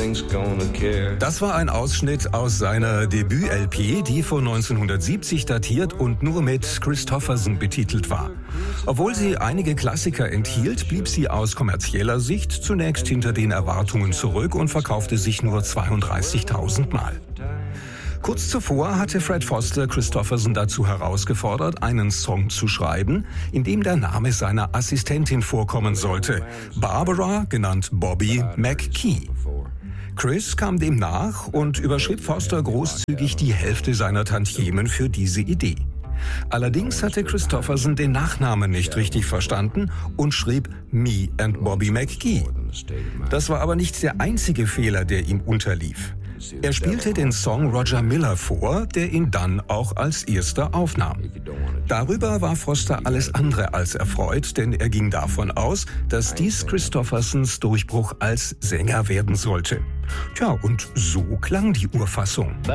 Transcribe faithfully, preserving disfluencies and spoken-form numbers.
Das war ein Ausschnitt aus seiner Debüt-L P, die von neunzehnhundertsiebzig datiert und nur mit Kristofferson betitelt war. Obwohl sie einige Klassiker enthielt, blieb sie aus kommerzieller Sicht zunächst hinter den Erwartungen zurück und verkaufte sich nur zweiunddreißigtausend Mal. Kurz zuvor hatte Fred Foster Kristofferson dazu herausgefordert, einen Song zu schreiben, in dem der Name seiner Assistentin vorkommen sollte, Barbara, genannt Bobby McKee. Chris kam dem nach und überschrieb Foster großzügig die Hälfte seiner Tantiemen für diese Idee. Allerdings hatte Kristofferson den Nachnamen nicht richtig verstanden und schrieb Me and Bobby McKee. Das war aber nicht der einzige Fehler, der ihm unterlief. Er spielte den Song Roger Miller vor, der ihn dann auch als erster aufnahm. Darüber war Foster alles andere als erfreut, denn er ging davon aus, dass dies Kristoffersons Durchbruch als Sänger werden sollte. Tja, und so klang die Urfassung.